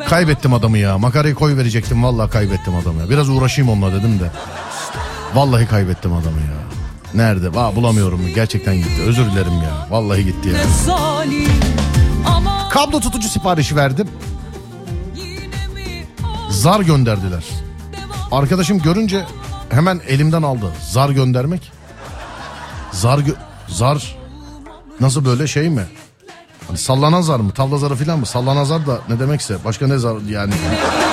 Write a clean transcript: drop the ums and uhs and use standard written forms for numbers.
Kaybettim adamı ya. Makarayı koy verecektim, vallahi kaybettim adamı ya. Biraz uğraşayım onunla dedim de. Vallahi kaybettim adamı ya. Nerede? Bulamıyorum. Gerçekten gitti. Özür dilerim ya. Vallahi gitti ya. Kablo tutucu siparişi verdim. Zar gönderdiler. Arkadaşım görünce hemen elimden aldı. Zar göndermek. Zar nasıl, böyle şey mi? Hani sallanan zar mı? Tavla zarı falan mı? Sallanan zar da ne demekse. Başka ne zar yani?